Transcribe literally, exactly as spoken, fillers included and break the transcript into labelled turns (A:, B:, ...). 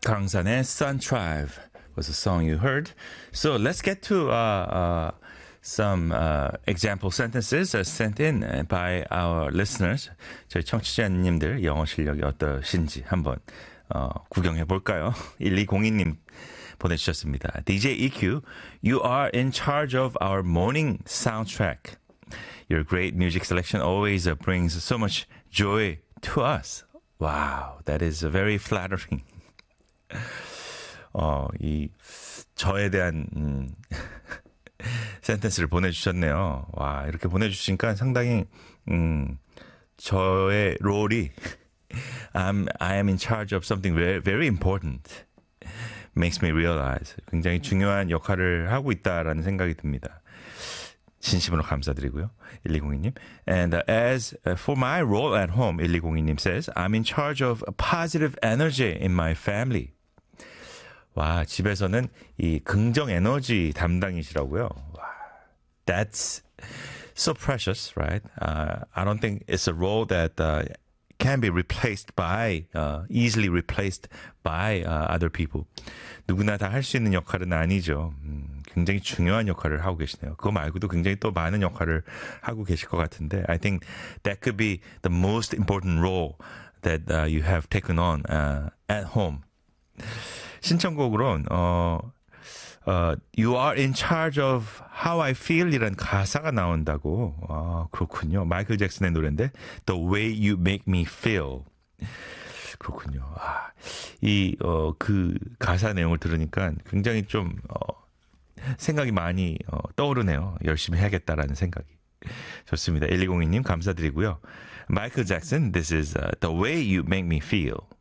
A: 강산의 Sun Tribe was the song you heard. So let's get to uh, uh, some uh, example sentences sent in by our listeners. 저희 청취자님들 영어 실력이 어떠신지 한번 어, 구경해 볼까요? 일이공이 님 보내주셨습니다. 디제이 이큐, you are in charge of our morning soundtrack. Your great music selection always uh, brings so much joy to us. Wow, that is very flattering. 어, 이 저에 대한 음, 센텐스를 보내주셨네요. 와, 이렇게 보내주시니까 상당히 음, 저의 롤이 I'm, I am in charge of something very, very important. Makes me realize. 굉장히 중요한 역할을 하고 있다라는 생각이 듭니다. 진심으로 감사드리고요. 일이공이 님. And uh, as uh, for my role at home, 일이공이 님 says, I'm in charge of positive energy in my family. 와, 집에서는 이 긍정 에너지 담당이시라고요. 와, that's so precious, right? Uh, I don't think it's a role that uh, can be replaced by, uh, easily replaced by uh, other people. 누구나 다 할 수 있는 역할은 아니죠. 음, 굉장히 중요한 역할을 하고 계시네요. 그거 말고도 굉장히 또 많은 역할을 하고 계실 것 같은데 I think that could be the most important role that uh, you have taken on uh, at home. 신청곡으론 어, 어, You are in charge of how I feel 이란 가사가 나온다고. 아, 그렇군요. 마이클 잭슨의 노래인데 The way you make me feel. 그렇군요. 아, 이, 어, 그 가사 내용을 들으니까 굉장히 좀, 어, 생각이 많이 어, 떠오르네요. 열심히 해야겠다라는 생각이. 좋습니다. 일이공이 님 감사드리고요. 마이클 잭슨, This is uh, The way you make me feel.